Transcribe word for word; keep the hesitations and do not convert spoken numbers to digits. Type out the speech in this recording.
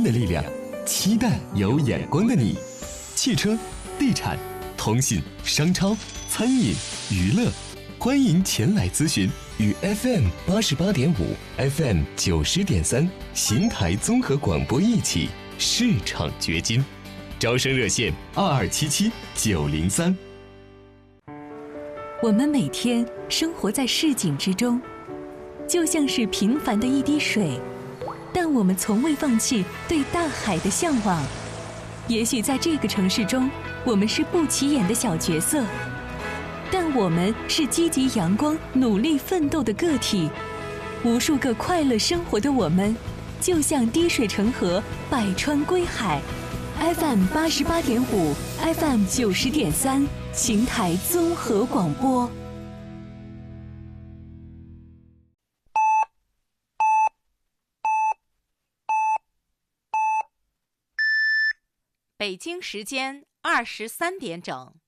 的力量，期待有眼光的你。汽车、地产、通信、商超、餐饮、娱乐，欢迎前来咨询。与 F M 八十八点五、F M 九十点三邢台综合广播一起市场掘金，招生热线二二七七九零三。 我们每天生活在市井之中，就像是平凡的一滴水，但我们从未放弃对大海的向往。也许在这个城市中，我们是不起眼的小角色，但我们是积极阳光、努力奋斗的个体。无数个快乐生活的我们，就像滴水成河，百川归海。F M 八十八点五 ，F M 九十点三，邢台综合广播。 北京时间二十三点整。